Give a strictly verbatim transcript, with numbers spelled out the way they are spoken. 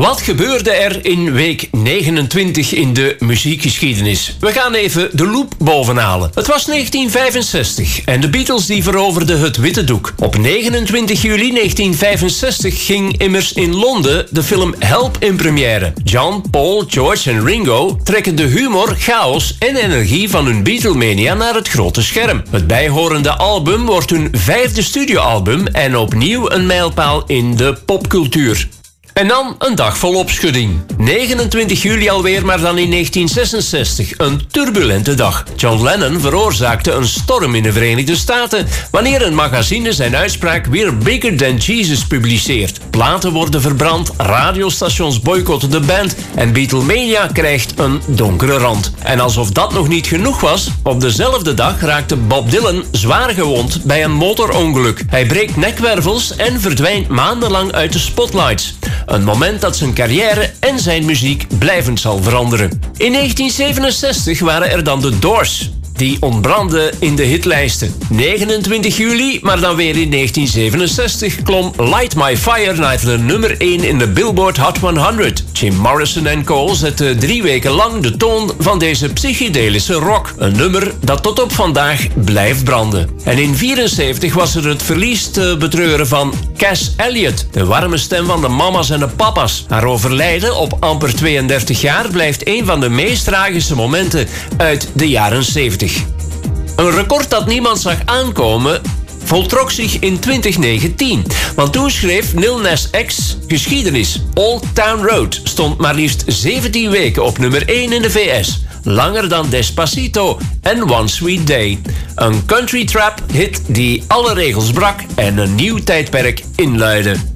Wat gebeurde er in week negenentwintig in de muziekgeschiedenis? We gaan even de loop bovenhalen. Het was negentien vijfenzestig en de Beatles die veroverden het witte doek. Op negenentwintig juli negentien vijfenzestig ging immers in Londen de film Help in première. John, Paul, George en Ringo trekken de humor, chaos en energie van hun Beatlemania naar het grote scherm. Het bijhorende album wordt hun vijfde studioalbum en opnieuw een mijlpaal in de popcultuur. En dan een dag vol opschudding. negenentwintig juli alweer, maar dan in negentien zesenzestig. Een turbulente dag. John Lennon veroorzaakte een storm in de Verenigde Staten wanneer een magazine zijn uitspraak We're Bigger Than Jesus publiceert. Platen worden verbrand, radiostations boycotten de band en Beatlemania krijgt een donkere rand. En alsof dat nog niet genoeg was, op dezelfde dag raakte Bob Dylan zwaar gewond bij een motorongeluk. Hij breekt nekwervels en verdwijnt maandenlang uit de spotlights. Een moment dat zijn carrière en zijn muziek blijvend zal veranderen. In negentien zevenenzestig waren er dan de Doors. Die ontbrandden in de hitlijsten. negenentwintig juli, maar dan weer in negentien zevenenzestig... klom Light My Fire naar de nummer één in de Billboard Hot honderd. Jim Morrison en co. zetten drie weken lang de toon van deze psychedelische rock. Een nummer dat tot op vandaag blijft branden. En in negentien vierenzeventig was er het verlies te betreuren van Cass Elliot. De warme stem van de mama's en de papa's. Haar overlijden op amper tweeëndertig jaar blijft een van de meest tragische momenten uit de jaren zeventig. Een record dat niemand zag aankomen voltrok zich in twintig negentien. Want toen schreef Lil Nas X geschiedenis. Old Town Road stond maar liefst zeventien weken op nummer één in de V S. Langer dan Despacito en One Sweet Day. Een country trap hit die alle regels brak en een nieuw tijdperk inluidde.